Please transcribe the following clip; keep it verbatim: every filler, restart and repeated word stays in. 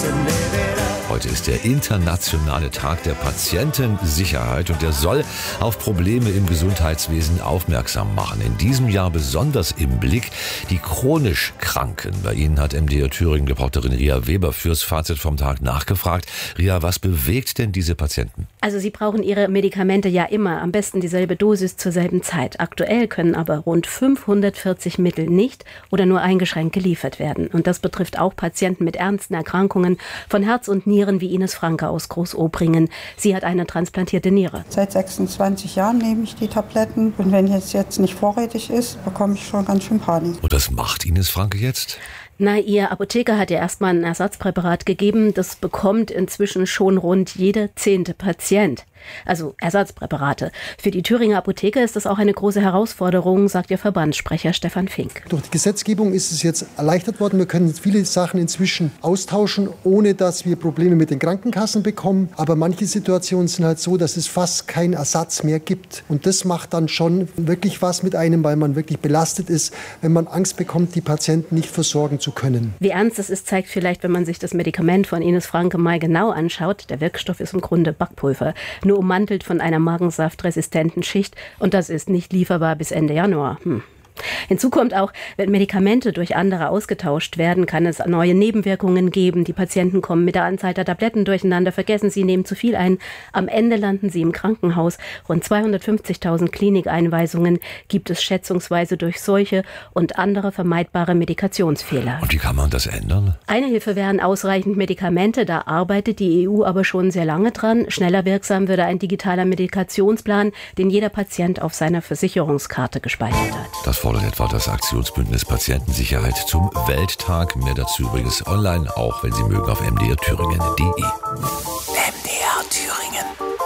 Heute ist der internationale Tag der Patientensicherheit und der soll auf Probleme im Gesundheitswesen aufmerksam machen. In diesem Jahr besonders im Blick die chronisch Kranken. Bei Ihnen hat M D R Thüringen Reporterin Ria Weber fürs Fazit vom Tag nachgefragt. Ria, was bewegt denn diese Patienten? Also sie brauchen ihre Medikamente ja immer, am besten dieselbe Dosis zur selben Zeit. Aktuell können aber rund fünfhundertvierzig Mittel nicht oder nur eingeschränkt geliefert werden. Und das betrifft auch Patienten mit ernsten Erkrankungen von Herz und Nieren, wie Ines Franke aus Großobringen. Sie hat eine transplantierte Niere. Seit sechsundzwanzig Jahren nehme ich die Tabletten. Und wenn es jetzt nicht vorrätig ist, bekomme ich schon ganz schön Panik. Und das macht Ines Franke jetzt? Na, ihr Apotheker hat ja erstmal ein Ersatzpräparat gegeben. Das bekommt inzwischen schon rund jeder zehnte Patient. Also Ersatzpräparate. Für die Thüringer Apotheker ist das auch eine große Herausforderung, sagt ihr Verbandssprecher Stefan Fink. Durch die Gesetzgebung ist es jetzt erleichtert worden. Wir können viele Sachen inzwischen austauschen, ohne dass wir Probleme mit den Krankenkassen bekommen. Aber manche Situationen sind halt so, dass es fast keinen Ersatz mehr gibt. Und das macht dann schon wirklich was mit einem, weil man wirklich belastet ist, wenn man Angst bekommt, die Patienten nicht versorgen zu können. Wie ernst es ist, zeigt vielleicht, wenn man sich das Medikament von Ines Franke mal genau anschaut. Der Wirkstoff ist im Grunde Backpulver, nur ummantelt von einer magensaftresistenten Schicht, und das ist nicht lieferbar bis Ende Januar. Hm. Hinzu kommt auch, wenn Medikamente durch andere ausgetauscht werden, kann es neue Nebenwirkungen geben. Die Patienten kommen mit der Anzahl der Tabletten durcheinander, vergessen sie, nehmen zu viel ein. Am Ende landen sie im Krankenhaus. Rund zweihundertfünfzigtausend Klinikeinweisungen gibt es schätzungsweise durch solche und andere vermeidbare Medikationsfehler. Und wie kann man das ändern? Eine Hilfe wären ausreichend Medikamente. Da arbeitet die E U aber schon sehr lange dran. Schneller wirksam würde ein digitaler Medikationsplan, den jeder Patient auf seiner Versicherungskarte gespeichert hat. Das fordert etwa das Aktionsbündnis Patientensicherheit zum Welttag. Mehr dazu übrigens online, auch wenn Sie mögen, auf m d r thüringen punkt d e. M D R Thüringen.